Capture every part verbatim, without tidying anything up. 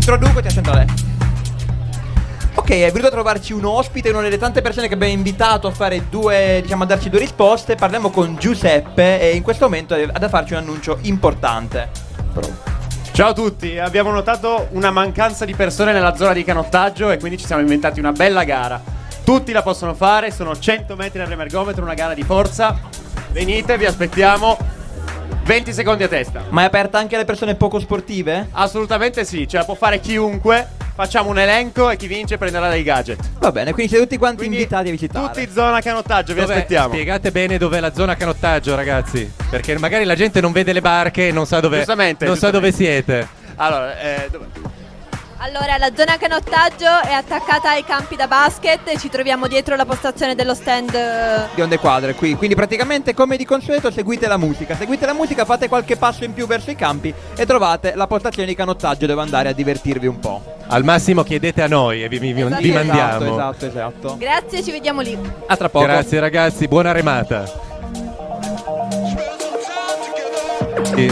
introduco e ti accendo lei. Ok, è venuto a trovarci un ospite, una delle tante persone che abbiamo invitato a fare due, diciamo, a darci due risposte. Parliamo con Giuseppe e in questo momento ha da farci un annuncio importante. Ciao a tutti, abbiamo notato una mancanza di persone nella zona di canottaggio e quindi ci siamo inventati una bella gara. Tutti la possono fare, sono cento metri all'emergometro, una gara di forza. Venite, vi aspettiamo. venti secondi a testa. Ma è aperta anche alle persone poco sportive? Assolutamente sì, ce la può fare chiunque. Facciamo un elenco e chi vince prenderà dei gadget. Va bene, quindi siete tutti quanti Quindi invitati a visitare. Tutti zona canottaggio, vi Dov'è? aspettiamo. Spiegate bene dov'è la zona canottaggio, ragazzi, perché magari la gente non vede le barche e non sa dove, Giustamente, non sa giustamente. dove siete. Allora, eh, dove... Allora, la zona canottaggio è attaccata ai campi da basket e ci troviamo dietro la postazione dello stand. eh, Di Onde Quadre qui, quindi praticamente come di consueto seguite la musica, seguite la musica, fate qualche passo in più verso i campi e trovate la postazione di canottaggio dove andare a divertirvi un po'. Al massimo chiedete a noi e vi, vi- vi Esatto. Sì, mandiamo. Esatto, esatto, esatto. Grazie, ci vediamo lì. A tra poco. Grazie ragazzi, buona remata. Sì.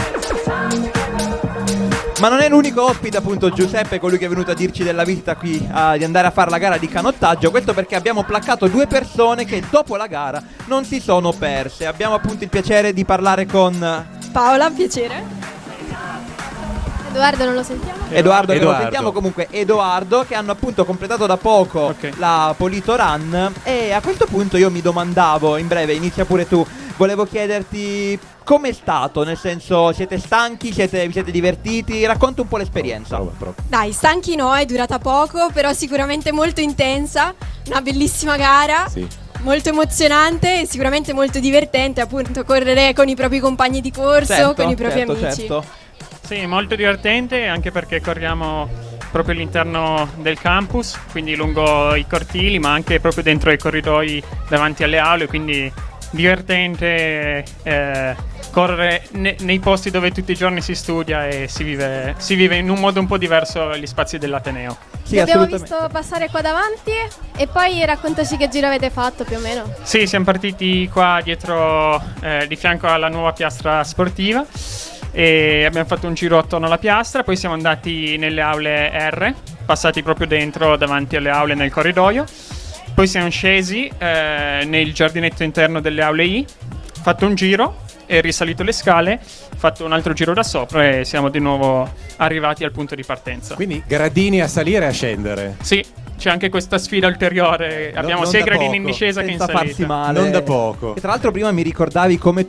Ma non è l'unico ospite, appunto, Giuseppe, colui che è venuto a dirci della visita qui, a- di andare a fare la gara di canottaggio. Questo perché abbiamo placcato due persone che dopo la gara non si sono perse. Abbiamo appunto il piacere di parlare con Paola, piacere. Edoardo, non lo sentiamo? Edoardo, che lo Edoardo. sentiamo comunque, Edoardo, che hanno appunto completato da poco Ok. la Polito Run. E a questo punto io mi domandavo, in breve, inizia pure tu, volevo chiederti com'è stato, nel senso, siete stanchi, siete, vi siete divertiti? Racconta un po' l'esperienza. Dai, stanchi no, è durata poco, però sicuramente molto intensa, una bellissima gara, Sì. molto emozionante e sicuramente molto divertente, appunto, correre con i propri compagni di corso, Certo, con i propri certo, amici. certo. Sì, molto divertente anche perché corriamo proprio all'interno del campus, quindi lungo i cortili, ma anche proprio dentro i corridoi davanti alle aule, quindi divertente eh, correre ne- nei posti dove tutti i giorni si studia e si vive, si vive in un modo un po' diverso gli spazi dell'Ateneo. Sì, Vi abbiamo assolutamente. visto passare qua davanti e poi raccontaci che giro avete fatto più o meno. Sì, siamo partiti qua dietro, eh, di fianco alla nuova piastra sportiva e abbiamo fatto un giro attorno alla piastra, poi siamo andati nelle aule R, passati proprio dentro davanti alle aule nel corridoio, poi siamo scesi eh, nel giardinetto interno delle aule I, fatto un giro e risalito le scale, fatto un altro giro da sopra e siamo di nuovo arrivati al punto di partenza. Quindi gradini a salire e a scendere. Sì, c'è anche questa sfida ulteriore, abbiamo non sia da gradini in poco, discesa che in Senza farsi salita. male. Non da poco. E tra l'altro prima mi ricordavi come